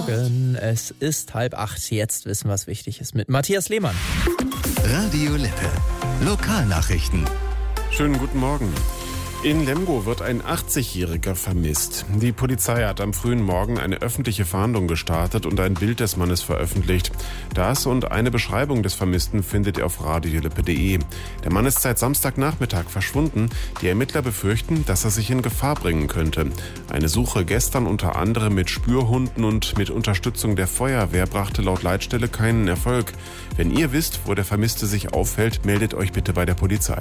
Morgen, es ist 7:30. Jetzt wissen wir, was wichtig ist mit Matthias Lehmann. Radio Lippe. Lokalnachrichten. Schönen guten Morgen. In Lemgo wird ein 80-Jähriger vermisst. Die Polizei hat am frühen Morgen eine öffentliche Fahndung gestartet und ein Bild des Mannes veröffentlicht. Das und eine Beschreibung des Vermissten findet ihr auf radiolippe.de. Der Mann ist seit Samstagnachmittag verschwunden. Die Ermittler befürchten, dass er sich in Gefahr bringen könnte. Eine Suche gestern unter anderem mit Spürhunden und mit Unterstützung der Feuerwehr brachte laut Leitstelle keinen Erfolg. Wenn ihr wisst, wo der Vermisste sich aufhält, meldet euch bitte bei der Polizei.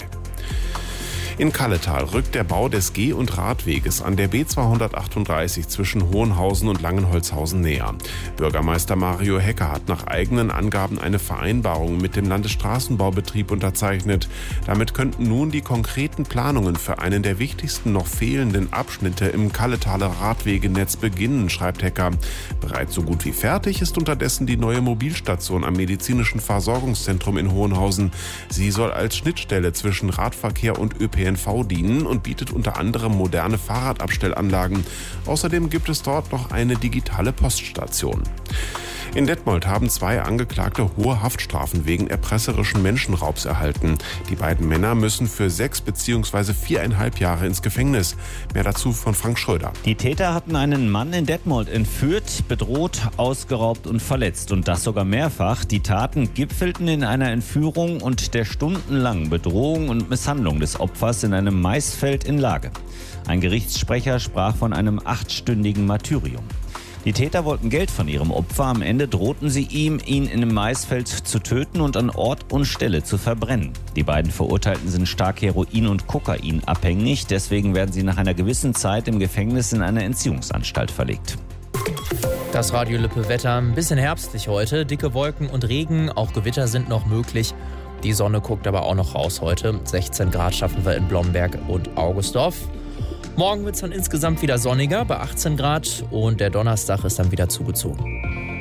In Kalletal rückt der Bau des Geh- und Radweges an der B238 zwischen Hohenhausen und Langenholzhausen näher. Bürgermeister Mario Hecker hat nach eigenen Angaben eine Vereinbarung mit dem Landesstraßenbaubetrieb unterzeichnet. Damit könnten nun die konkreten Planungen für einen der wichtigsten noch fehlenden Abschnitte im Kalletaler Radwegenetz beginnen, schreibt Hecker. Bereits so gut wie fertig ist unterdessen die neue Mobilstation am Medizinischen Versorgungszentrum in Hohenhausen. Sie soll als Schnittstelle zwischen Radverkehr und ÖPNV dienen und bietet unter anderem moderne Fahrradabstellanlagen. Außerdem gibt es dort noch eine digitale Poststation. In Detmold haben 2 Angeklagte hohe Haftstrafen wegen erpresserischen Menschenraubs erhalten. Die beiden Männer müssen für 6 bzw. 4,5 Jahre ins Gefängnis. Mehr dazu von Frank Schröder. Die Täter hatten einen Mann in Detmold entführt, bedroht, ausgeraubt und verletzt. Und das sogar mehrfach. Die Taten gipfelten in einer Entführung und der stundenlangen Bedrohung und Misshandlung des Opfers in einem Maisfeld in Lage. Ein Gerichtssprecher sprach von einem 8-stündigen Martyrium. Die Täter wollten Geld von ihrem Opfer. Am Ende drohten sie ihm, ihn in einem Maisfeld zu töten und an Ort und Stelle zu verbrennen. Die beiden Verurteilten sind stark Heroin- und Kokain abhängig. Deswegen werden sie nach einer gewissen Zeit im Gefängnis in eine Entziehungsanstalt verlegt. Das Radio Lippe Wetter, ein bisschen herbstlich heute. Dicke Wolken und Regen, auch Gewitter sind noch möglich. Die Sonne guckt aber auch noch raus heute. 16 Grad schaffen wir in Blomberg und Augustdorf. Morgen wird es dann insgesamt wieder sonniger bei 18 Grad und der Donnerstag ist dann wieder zugezogen.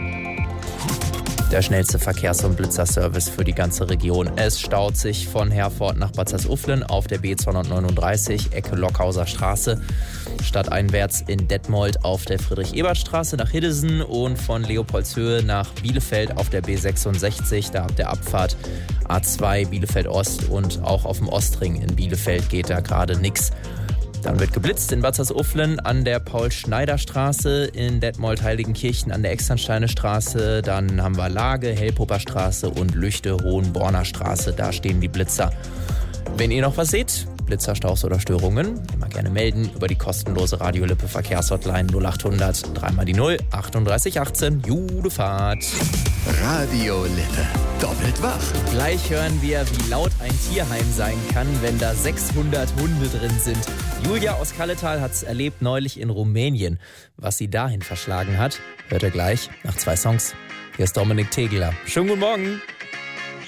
Der schnellste Verkehrs- und Blitzerservice für die ganze Region. Es staut sich von Herford nach Bad Salzuflen auf der B239, Ecke Lockhauser Straße. Stadteinwärts in Detmold auf der Friedrich-Ebert-Straße nach Hiddesen und von Leopoldshöhe nach Bielefeld auf der B66, da ab der Abfahrt A2 Bielefeld-Ost und auch auf dem Ostring in Bielefeld geht da gerade nichts. Dann wird geblitzt in Bad Salzuflen an der Paul-Schneider-Straße, in Detmold-Heiligenkirchen an der Externsteine Straße. Dann haben wir Lage, Hellpupper Straße und Lüchte, Hohenborner Straße. Da stehen die Blitzer. Wenn ihr noch was seht, Blitzer, Staus oder Störungen, immer gerne melden über die kostenlose Radio Lippe Verkehrshotline 0800 3 die 0 38 18. Gute Fahrt. Radio Lippe. Doppelt wach. Gleich hören wir, wie laut ein Tierheim sein kann, wenn da 600 Hunde drin sind. Julia aus Kalletal hat es erlebt neulich in Rumänien. Was sie dahin verschlagen hat, hört ihr gleich nach 2 Songs. Hier ist Dominik Tegeler. Schönen guten Morgen.